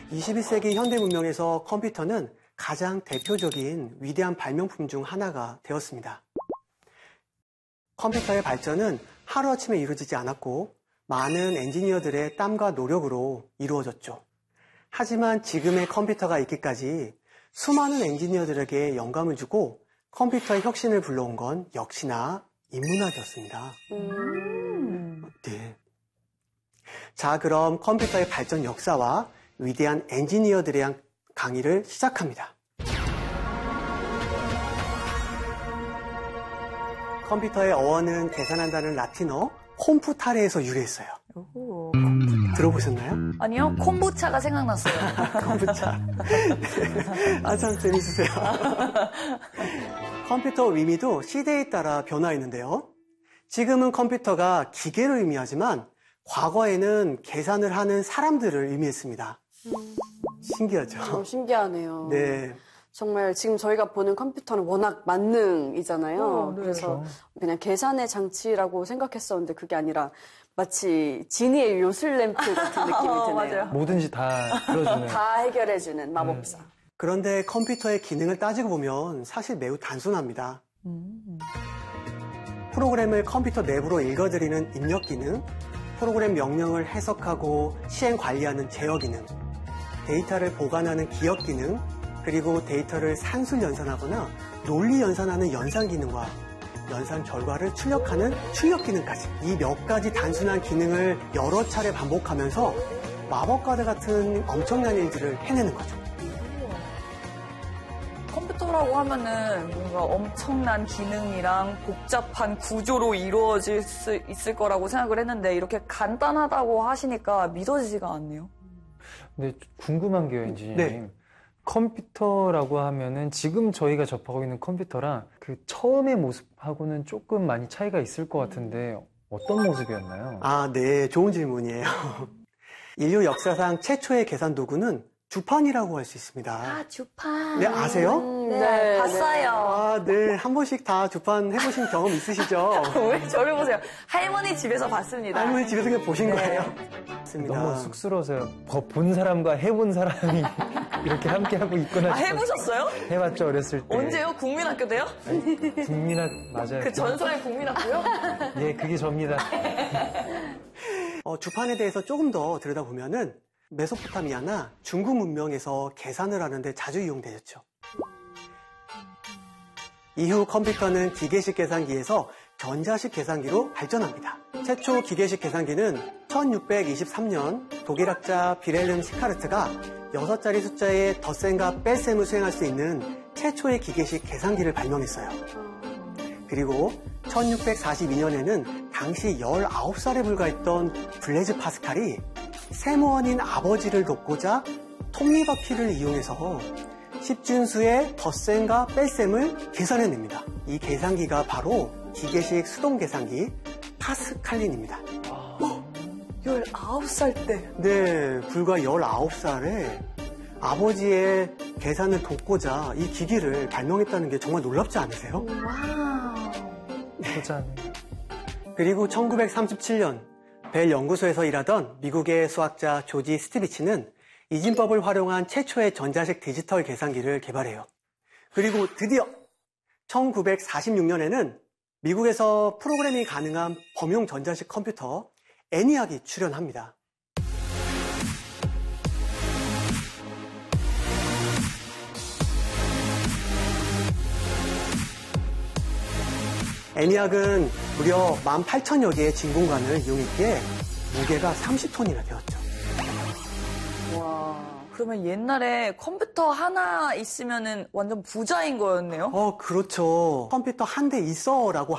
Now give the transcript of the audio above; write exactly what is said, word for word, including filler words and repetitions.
이십일 세기 현대 문명에서 컴퓨터는 가장 대표적인 위대한 발명품 중 하나가 되었습니다. 컴퓨터의 발전은 하루아침에 이루어지지 않았고 많은 엔지니어들의 땀과 노력으로 이루어졌죠. 하지만 지금의 컴퓨터가 있기까지 수많은 엔지니어들에게 영감을 주고 컴퓨터의 혁신을 불러온 건 역시나 인문학이었습니다. 음. 네. 자, 그럼 컴퓨터의 발전 역사와 위대한 엔지니어들에 대한 강의를 시작합니다. 컴퓨터의 어원은 계산한다는 라틴어 콤푸타레에서 유래했어요. 오, 들어보셨나요? 아니요, 콤부차가 생각났어요. 콤부차. 네. 아, 참 재밌으세요. 컴퓨터 의미도 시대에 따라 변화했는데요. 지금은 컴퓨터가 기계를 의미하지만 과거에는 계산을 하는 사람들을 의미했습니다. 신기하죠? 어, 신기하네요. 네. 정말 지금 저희가 보는 컴퓨터는 워낙 만능이잖아요. 어, 네, 그래서 그렇죠. 그냥 계산의 장치라고 생각했었는데 그게 아니라 마치 지니의 요술램프 같은 느낌이 어, 드네요. 맞아요. 뭐든지 다 들어주는. 다 해결해주는 마법사. 그런데 컴퓨터의 기능을 따지고 보면 사실 매우 단순합니다. 음. 프로그램을 컴퓨터 내부로 읽어드리는 입력 기능, 프로그램 명령을 해석하고 시행 관리하는 제어 기능, 데이터를 보관하는 기억 기능, 그리고 데이터를 산술 연산하거나 논리 연산하는 연산 기능과 연산 결과를 출력하는 출력 기능까지 이 몇 가지 단순한 기능을 여러 차례 반복하면서 마법과도 같은 엄청난 일들을 해내는 거죠. 컴퓨터라고 하면은 뭔가 엄청난 기능이랑 복잡한 구조로 이루어질 수 있을 거라고 생각을 했는데 이렇게 간단하다고 하시니까 믿어지지가 않네요. 근데 궁금한 게요, 엔지니어님. 네. 컴퓨터라고 하면은 지금 저희가 접하고 있는 컴퓨터랑 그 처음의 모습하고는 조금 많이 차이가 있을 것 같은데 어떤 모습이었나요? 아, 네. 좋은 질문이에요. 인류 역사상 최초의 계산 도구는 주판이라고 할 수 있습니다. 아, 주판. 네, 아세요? 음, 네, 네, 봤어요. 아, 네. 한 번씩 다 주판 해보신 경험 있으시죠? 왜 저를 보세요? 할머니 집에서 봤습니다. 할머니 집에서 그냥 보신 네. 거예요? 맞습니다. 너무 쑥스러워서요. 본 사람과 해본 사람이 이렇게 함께하고 있구나. 아, 해보셨어요? 해봤죠, 어렸을 때. 언제요? 국민학교 때요? 국민학, 맞아요. 그 전설의 국민학교요? 예, 그게 접니다. 어, 주판에 대해서 조금 더 들여다보면은 메소포타미아나 중국 문명에서 계산을 하는데 자주 이용되었죠. 이후 컴퓨터는 기계식 계산기에서 전자식 계산기로 발전합니다. 최초 기계식 계산기는 천육백이십삼 년 독일학자 비렐름 시카르트가 여섯 자리 숫자의 덧셈과 뺄셈을 수행할 수 있는 최초의 기계식 계산기를 발명했어요. 그리고 천육백사십이 년에는 당시 열아홉 살에 불과했던 블레즈 파스칼이 세모원인 아버지를 돕고자 톱니바퀴를 이용해서 십진수의 덧셈과 뺄셈을 계산해냅니다. 이 계산기가 바로 기계식 수동 계산기 파스칼린입니다. 열아홉 살 때. 네, 불과 열아홉 살에 아버지의 계산을 돕고자 이 기기를 발명했다는 게 정말 놀랍지 않으세요? 와우. 보자. 그리고 천구백삼십칠 년 벨 연구소에서 일하던 미국의 수학자 조지 스티비치는 이진법을 활용한 최초의 전자식 디지털 계산기를 개발해요. 그리고 드디어 천구백사십육 년에는 미국에서 프로그래밍이 가능한 범용 전자식 컴퓨터 애니악이 출현합니다. 애니악은 무려 만 팔천여 개의 진공관을 이용했기에 무게가 삼십 톤이나 되었죠. 와. 그러면 옛날에 컴퓨터 하나 있으면은 완전 부자인 거였네요? 어, 그렇죠. 컴퓨터 한 대 있어라고